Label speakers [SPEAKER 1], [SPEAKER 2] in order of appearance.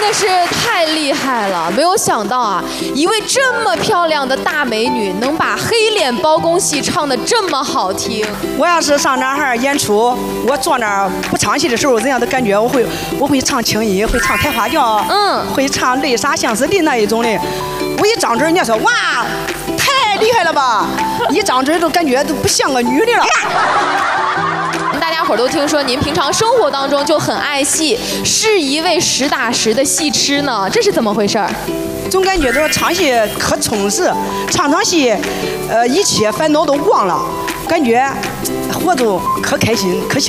[SPEAKER 1] 的是太厉害了！没有想到啊，一位这么漂亮的大美女能把黑脸包公戏唱得这么好听。
[SPEAKER 2] 我要是上那儿演出，我坐那儿不唱戏的时候，怎样的感觉？我会唱青衣，会唱开花轿，会唱泪洒相思林那一种的。我一张嘴，人家说哇，太厉害了吧！一张嘴都感觉都不像个女的了。
[SPEAKER 1] 大家伙都听说您平常生活当中就很爱戏，是一位实打实的戏痴呢，这是怎么回事？
[SPEAKER 2] 总感觉这唱戏可充实，唱戏，一切烦恼都忘了，感觉活着可开心可幸。